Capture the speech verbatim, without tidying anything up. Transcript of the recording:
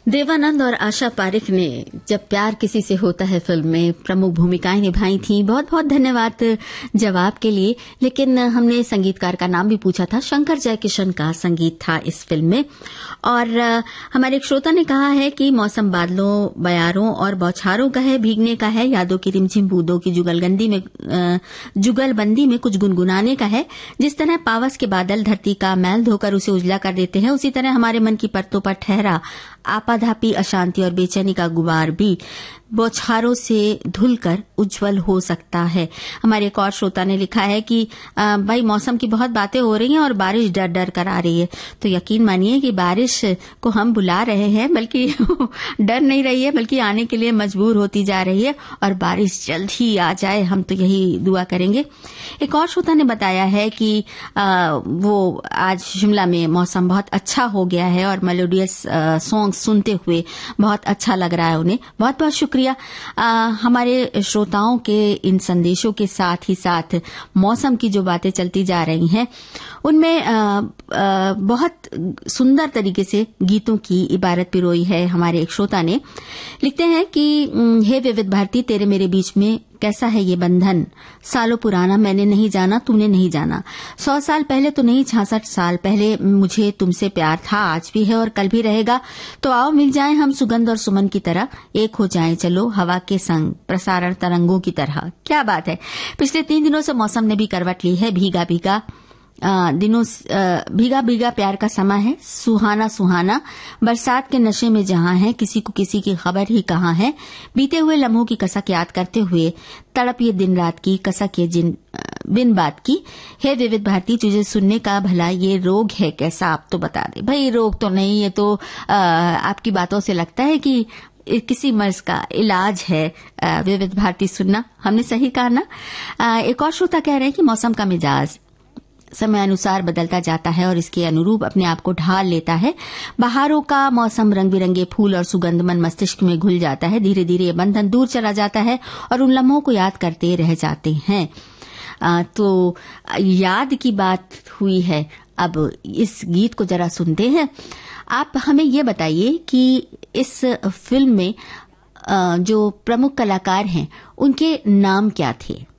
देवानंद और आशा पारिक ने जब प्यार किसी से होता है फिल्म में प्रमुख भूमिकाएं निभाई थी। बहुत बहुत धन्यवाद जवाब के लिए। लेकिन हमने संगीतकार का नाम भी पूछा था, शंकर जयकिशन का संगीत था इस फिल्म में। और हमारे एक श्रोता ने कहा है कि मौसम बादलों, बयारों और बौछारों का है, भीगने का है, यादों की रिमझिम बूंदों की जुगलबंदी में जुगलबंदी में कुछ गुनगुनाने का है। जिस तरह पावस के बादल धरती का मैल धोकर उसे उजला कर देते हैं, उसी तरह हमारे मन की परतों पर ठहरा आपाधापी, अशांति और बेचैनी का गुबार भी बौछारों से धुलकर उज्जवल हो सकता है। हमारे एक और श्रोता ने लिखा है कि आ, भाई मौसम की बहुत बातें हो रही हैं और बारिश डर डर कर आ रही है। तो यकीन मानिए कि बारिश को हम बुला रहे हैं, बल्कि डर नहीं रही है, बल्कि आने के लिए मजबूर होती जा रही है। और बारिश जल्द ही आ जाए, हम तो यही दुआ करेंगे। एक और श्रोता ने बताया है कि आ, वो आज शिमला में मौसम बहुत अच्छा हो गया है और मेलोडियस सॉन्ग सुनते हुए बहुत अच्छा लग रहा है उन्हें। बहुत बहुत शुक्रिया। आ, हमारे श्रोताओं के इन संदेशों के साथ ही साथ मौसम की जो बातें चलती जा रही हैं उनमें आ, आ, बहुत सुंदर तरीके से गीतों की इबारत पिरोई है। हमारे एक श्रोता ने लिखते हैं कि हे विविध भारती, तेरे मेरे बीच में कैसा है ये बंधन, सालों पुराना, मैंने नहीं जाना तूने नहीं जाना। सौ साल पहले तो नहीं, छियासठ साल पहले मुझे तुमसे प्यार था, आज भी है और कल भी रहेगा। तो आओ मिल जाएं हम सुगंध और सुमन की तरह, एक हो जाएं चलो हवा के संग प्रसारण तरंगों की तरह। क्या बात है। पिछले तीन दिनों से मौसम ने भी करवट ली है। भीगा भीगा आ, दिनों आ, भीगा भीगा प्यार का समा है, सुहाना सुहाना बरसात के नशे में जहां है, किसी को किसी की खबर ही कहां है। बीते हुए लम्हों की कसक याद करते हुए तड़प ये दिन रात की, कसक ये जिन बिन बात की। हे विविध भारती, तुझे सुनने का भला ये रोग है कैसा, आप तो बता दे। भाई रोग तो नहीं, ये तो आ, आपकी बातों से लगता है कि किसी मर्ज का इलाज है विविध भारती सुनना। हमने सही कहा ना। आ, एक और श्रोता कह रहे हैं कि मौसम का मिजाज समय अनुसार बदलता जाता है और इसके अनुरूप अपने आप को ढाल लेता है। बहारों का मौसम, रंग बिरंगे फूल और सुगंध मन मस्तिष्क में घुल जाता है। धीरे धीरे ये बंधन दूर चला जाता है और उन लम्हों को याद करते रह जाते हैं। आ, तो याद की बात हुई है, अब इस गीत को जरा सुनते हैं। आप हमें ये बताइए कि इस फिल्म में आ, जो प्रमुख कलाकार हैं उनके नाम क्या थे।